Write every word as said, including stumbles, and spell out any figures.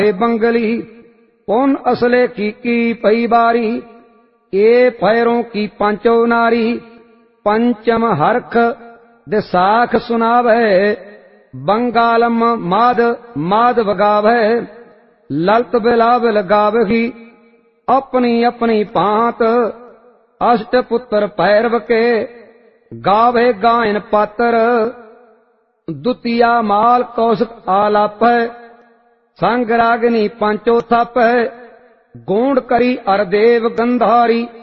बंगली पुन असले की की पई बारी ये पैरों की पंचो नारी पंचम हरख दिसाख सुनावे बंगालम माद माद बगावे ललत बिलावल गावही अपनी अपनी पांत अष्ट पुत्र पैरव के गावे गायन पात्र द्वितीया माल कौशिक आलाप संग रागिनी पंचो थप गोंड करी अरदेव गंधारी